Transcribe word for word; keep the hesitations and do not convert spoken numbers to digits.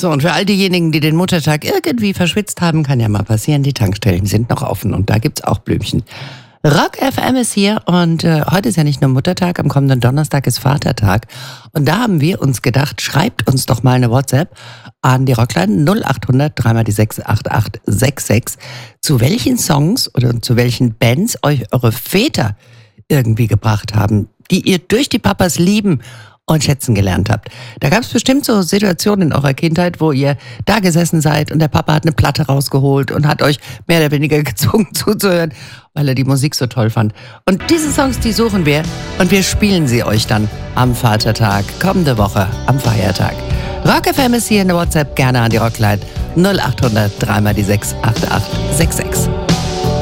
So, und für all diejenigen, die den Muttertag irgendwie verschwitzt haben, kann ja mal passieren, die Tankstellen sind noch offen und da gibt's auch Blümchen. Rock F M ist hier und äh, heute ist ja nicht nur Muttertag, am kommenden Donnerstag ist Vatertag. Und da haben wir uns gedacht, schreibt uns doch mal eine WhatsApp an die Rockline null acht hundert drei mal die sechs acht acht sechs sechs, zu welchen Songs oder zu welchen Bands euch eure Väter irgendwie gebracht haben, die ihr durch die Papas lieben und schätzen gelernt habt. Da gab es bestimmt so Situationen in eurer Kindheit, wo ihr da gesessen seid und der Papa hat eine Platte rausgeholt und hat euch mehr oder weniger gezwungen zuzuhören, weil er die Musik so toll fand. Und diese Songs, die suchen wir und wir spielen sie euch dann am Vatertag, kommende Woche am Feiertag. Rock F M ist hier in der WhatsApp, gerne an die Rockline null acht hundert drei mal die sechs acht acht sechs sechs.